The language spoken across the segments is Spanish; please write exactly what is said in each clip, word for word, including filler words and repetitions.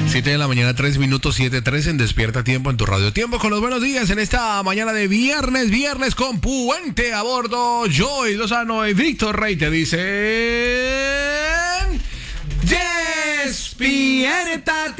siete de la mañana, tres minutos, siete tres en Despierta Tiempo en tu radio. Tiempo con los buenos días en esta mañana de viernes, viernes con puente a bordo. Joy Lozano y Víctor Rey te dicen... ¡Despierta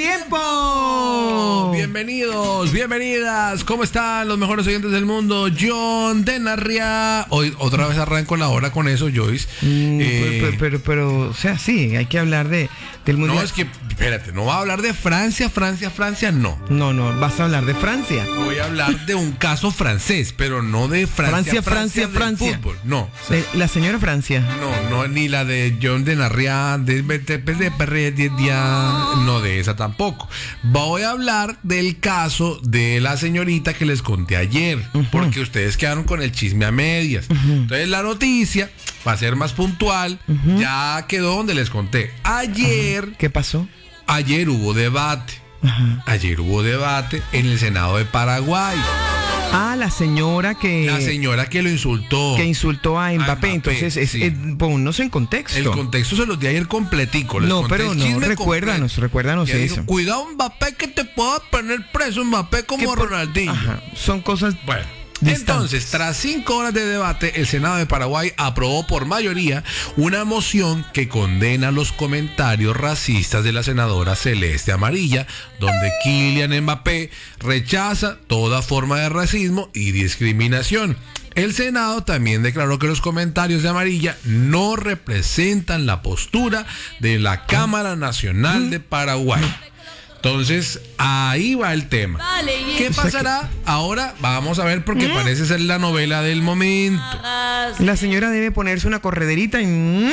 Tiempo! Bienvenidos, bienvenidas. ¿Cómo están los mejores oyentes del mundo? John de Narria. Hoy otra vez arranco la hora con eso, Joyce. Mm, eh, pero, pero, pero, o sea, sí, hay que hablar de del mundial. No, es que, espérate, no va a hablar de Francia, Francia, Francia, no. No, no, vas a hablar de Francia. Voy a hablar de un caso francés, pero no de Francia, Francia, Francia, Francia. Fútbol. No. O sea, Eh, la señora Francia. no, no, ni la de John de Narria, de, de, de, de, de, de, de no de esa tampoco. Voy a hablar del caso de la señorita que les conté ayer, uh-huh. porque ustedes quedaron con el chisme a medias. Uh-huh. Entonces la noticia, para ser más puntual, uh-huh. ya quedó donde les conté. Ayer... Uh-huh. ¿Qué pasó? Ayer hubo debate. Uh-huh. Ayer hubo debate en el Senado de Paraguay. Ah, la señora que... La señora que lo insultó. Que insultó a Mbappé. A Mbappé Entonces, es, sí. es, ponnos en contexto. El contexto se los di ayer completico. Les no, pero no, recuérdanos, completo. recuérdanos eso. Dijo, cuidado Mbappé que te pueda poner preso Mbappé como Ronaldinho. Ajá, son cosas... Bueno. Entonces, tras cinco horas de debate, el Senado de Paraguay aprobó por mayoría una moción que condena los comentarios racistas de la senadora Celeste Amarilla, donde Kylian Mbappé rechaza toda forma de racismo y discriminación. El Senado también declaró que los comentarios de Amarilla no representan la postura de la Cámara Nacional de Paraguay. Entonces, ahí va el tema. Vale, ¿qué pasará? Ahora vamos a ver porque ¿Mm? parece ser la novela del momento. La señora debe ponerse una correderita y...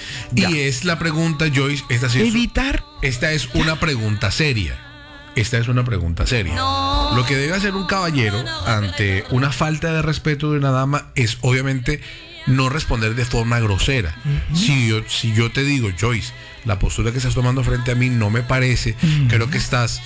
Y es la pregunta, Joyce. Esta sí Evitar. Es, esta es una pregunta seria. Esta es una pregunta seria. No. Lo que debe hacer un caballero ante una falta de respeto de una dama es obviamente no responder de forma grosera. Uh-huh. Si yo, si yo te digo, Joyce, la postura que estás tomando frente a mí no me parece, uh-huh. creo que estás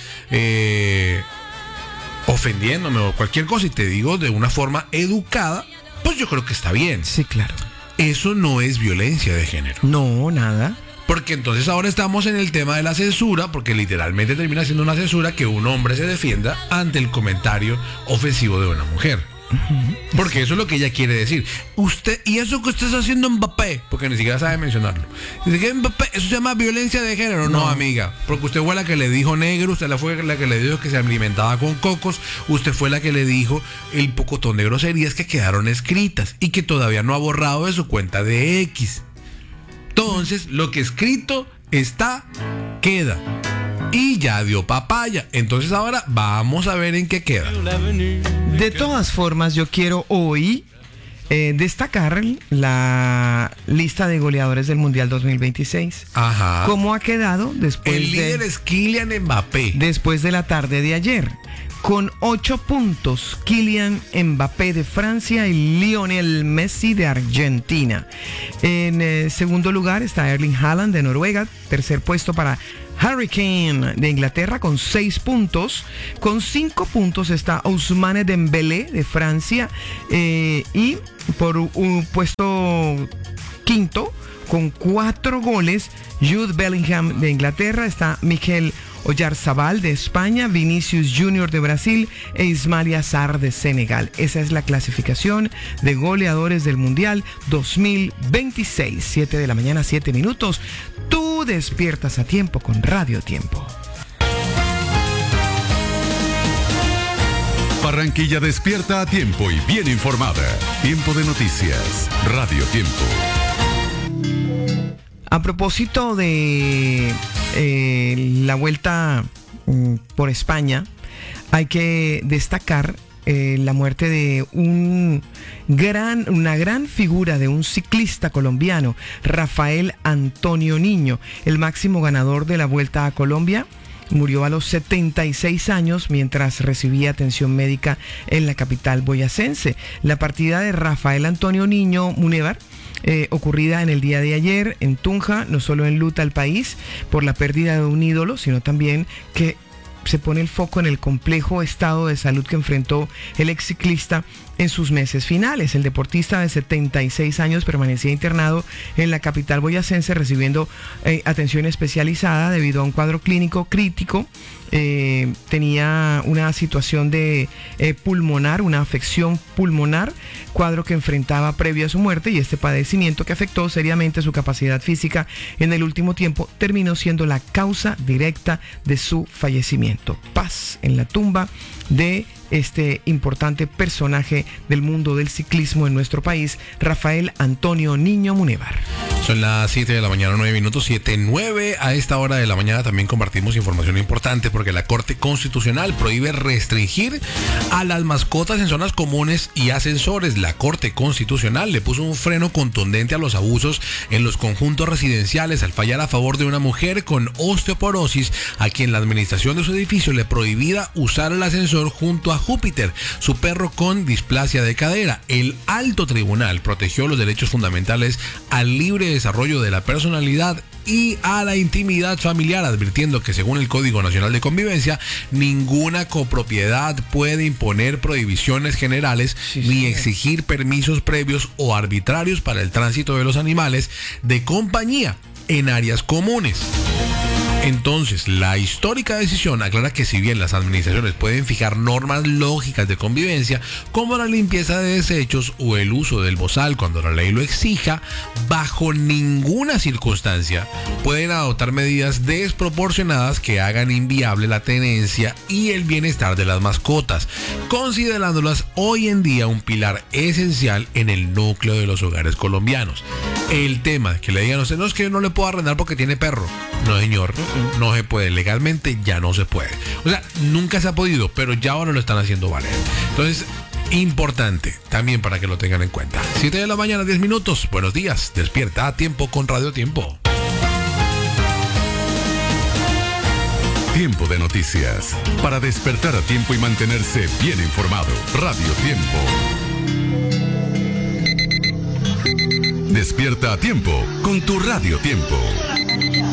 eh, ofendiéndome o cualquier cosa y te digo de una forma educada, pues yo creo que está bien. Sí, claro. Eso no es violencia de género. No, nada. Porque entonces ahora estamos en el tema de la censura, porque literalmente termina siendo una censura que un hombre se defienda ante el comentario ofensivo de una mujer. Porque eso es lo que ella quiere decir. Usted, y eso que usted está haciendo Mbappé, porque ni siquiera sabe mencionarlo. Dice que Mbappé, eso se llama violencia de género. No, no, amiga, porque usted fue la que le dijo negro, usted fue la que le dijo que se alimentaba con cocos, usted fue la que le dijo el pocotón de groserías que quedaron escritas y que todavía no ha borrado de su cuenta de X. Entonces, lo que escrito está, queda. Y ya dio papaya. Entonces ahora vamos a ver en qué queda. De todas formas, yo quiero hoy eh, destacar la lista de goleadores del Mundial dos mil veintiséis. Ajá. ¿Cómo ha quedado después El líder de, es Kylian Mbappé. Después de la tarde de ayer. Con ocho puntos, Kylian Mbappé de Francia y Lionel Messi de Argentina. En eh, segundo lugar está Erling Haaland de Noruega. Tercer puesto para Harry Kane de Inglaterra con seis puntos. Con cinco puntos está Ousmane Dembélé de Francia. Eh, y por un puesto quinto, con cuatro goles, Jude Bellingham de Inglaterra. Está Mikel Oyarzabal de España, Vinicius Junior de Brasil e Ismail Assar de Senegal. Esa es la clasificación de goleadores del Mundial dos mil veintiséis. siete de la mañana, siete minutos. Tú despiertas a tiempo con Radio Tiempo. Barranquilla despierta a tiempo y bien informada. Tiempo de noticias. Radio Tiempo. A propósito de eh, la vuelta mm, por España, hay que destacar eh, la muerte de un gran, una gran figura de un ciclista colombiano, Rafael Antonio Niño, el máximo ganador de la Vuelta a Colombia. Murió a los setenta y seis años mientras recibía atención médica en la capital boyacense. La partida de Rafael Antonio Niño Munevar, eh, ocurrida en el día de ayer en Tunja, no solo enluta al país por la pérdida de un ídolo, sino también que se pone el foco en el complejo estado de salud que enfrentó el ex ciclista en sus meses finales. El deportista de setenta y seis años permanecía internado en la capital boyacense recibiendo eh, atención especializada debido a un cuadro clínico crítico. Eh, tenía una situación de eh, pulmonar, una afección pulmonar, cuadro que enfrentaba previo a su muerte, y este padecimiento, que afectó seriamente su capacidad física en el último tiempo, terminó siendo la causa directa de su fallecimiento. Paz en la tumba de este importante personaje del mundo del ciclismo en nuestro país, Rafael Antonio Niño Munévar. Son las siete de la mañana, nueve minutos, siete, nueve. A esta hora de la mañana también compartimos información importante porque la Corte Constitucional prohíbe restringir a las mascotas en zonas comunes y ascensores. La Corte Constitucional le puso un freno contundente a los abusos en los conjuntos residenciales al fallar a favor de una mujer con osteoporosis a quien la administración de su edificio le prohibía usar el ascensor junto a Júpiter, su perro con displasia de cadera. El alto tribunal protegió los derechos fundamentales al libre desarrollo de la personalidad y a la intimidad familiar, advirtiendo que según el Código Nacional de Convivencia, ninguna copropiedad puede imponer prohibiciones generales sí, ni sí. exigir permisos previos o arbitrarios para el tránsito de los animales de compañía en áreas comunes. Entonces, la histórica decisión aclara que si bien las administraciones pueden fijar normas lógicas de convivencia, como la limpieza de desechos o el uso del bozal cuando la ley lo exija, bajo ninguna circunstancia pueden adoptar medidas desproporcionadas que hagan inviable la tenencia y el bienestar de las mascotas, considerándolas hoy en día un pilar esencial en el núcleo de los hogares colombianos. El tema que le digan a usted, no es que yo no le puedo arrendar porque tiene perro. No, señor, no se puede. Legalmente ya no se puede. O sea, nunca se ha podido, pero ya ahora lo están haciendo valer. Entonces, importante también para que lo tengan en cuenta. siete de la mañana, diez minutos. Buenos días. Despierta a tiempo con Radio Tiempo. Tiempo de noticias. Para despertar a tiempo y mantenerse bien informado. Radio Tiempo. Despierta a tiempo con tu Radio Tiempo.